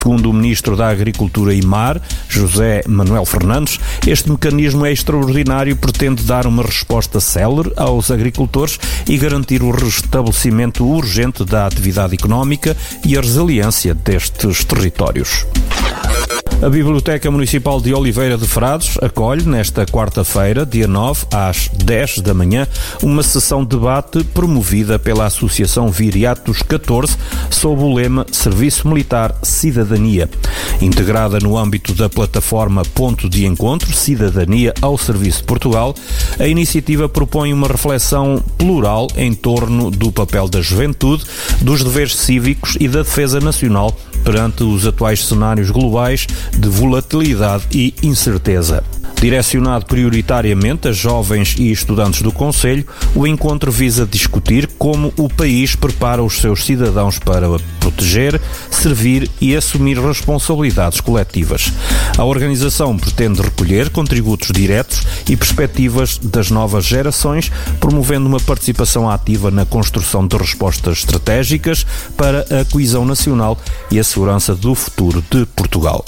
Segundo o Ministro da Agricultura e Mar, José Manuel Fernandes, este mecanismo é extraordinário e pretende dar uma resposta célere aos agricultores e garantir o restabelecimento urgente da atividade económica e a resiliência destes territórios. A Biblioteca Municipal de Oliveira de Frades acolhe, nesta quarta-feira, dia 9, às 10 da manhã, uma sessão de debate promovida pela Associação Viriatos 14 sob o lema Serviço Militar Cidadania. Integrada no âmbito da plataforma Ponto de Encontro Cidadania ao Serviço de Portugal, a iniciativa propõe uma reflexão plural em torno do papel da juventude, dos deveres cívicos e da defesa nacional perante os atuais cenários globais de volatilidade e incerteza. Direcionado prioritariamente a jovens e estudantes do Conselho, o encontro visa discutir como o país prepara os seus cidadãos para proteger, servir e assumir responsabilidades coletivas. A organização pretende recolher contributos diretos e perspectivas das novas gerações, promovendo uma participação ativa na construção de respostas estratégicas para a coesão nacional e a segurança do futuro de Portugal.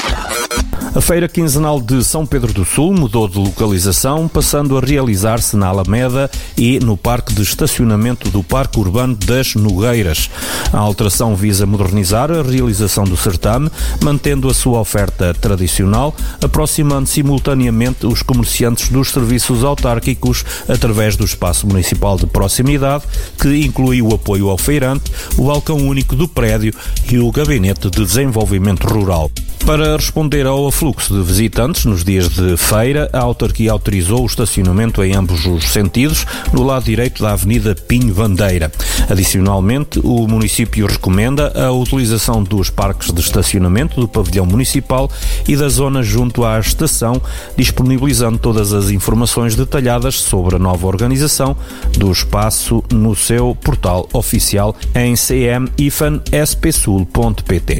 A Feira Quinzenal de São Pedro do Sul mudou de localização, passando a realizar-se na Alameda e no Parque de Estacionamento do Parque Urbano das Nogueiras. A alteração visa modernizar a realização do certame, mantendo a sua oferta tradicional, aproximando simultaneamente os comerciantes dos serviços autárquicos através do espaço municipal de proximidade, que inclui o apoio ao feirante, o balcão único do prédio e o Gabinete de Desenvolvimento Rural. Para responder ao afluxo de visitantes nos dias de feira, a autarquia autorizou o estacionamento em ambos os sentidos, no lado direito da Avenida Pinho Bandeira. Adicionalmente, o município recomenda a utilização dos parques de estacionamento do pavilhão municipal e da zona junto à estação, disponibilizando todas as informações detalhadas sobre a nova organização do espaço no seu portal oficial em cm-spsul.pt.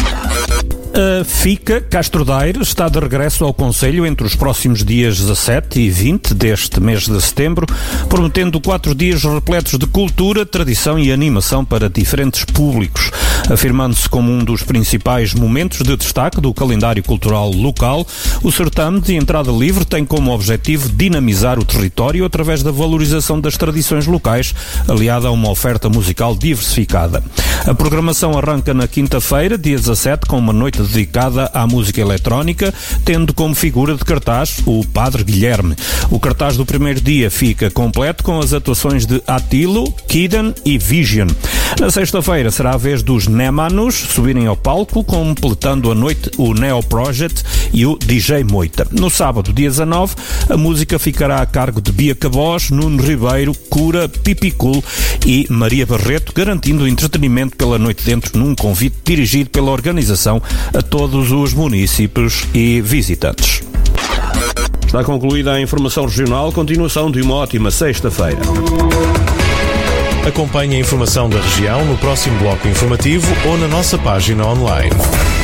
A FICA Castro Daire está de regresso ao Conselho entre os próximos dias 17 e 20 deste mês de setembro, prometendo 4 dias repletos de cultura, tradição e animação para diferentes públicos. Afirmando-se como um dos principais momentos de destaque do calendário cultural local, o certame de entrada livre tem como objetivo dinamizar o território através da valorização das tradições locais, aliada a uma oferta musical diversificada. A programação arranca na quinta-feira, dia 17, com uma noite dedicada à música eletrónica, tendo como figura de cartaz o Padre Guilherme. O cartaz do primeiro dia fica completo com as atuações de Atilo, Kiden e Vision. Na sexta-feira será a vez dos Nemanos subirem ao palco, completando a noite o Neo Project e o DJ Moita. No sábado, dia 19, a música ficará a cargo de Bia Cabós, Nuno Ribeiro, Cura, Pipicul e Maria Barreto, garantindo entretenimento pela noite dentro num convite dirigido pela organização a todos os municípios e visitantes. Está concluída a informação regional. Continuação de uma ótima sexta-feira. Acompanhe a informação da região no próximo bloco informativo ou na nossa página online.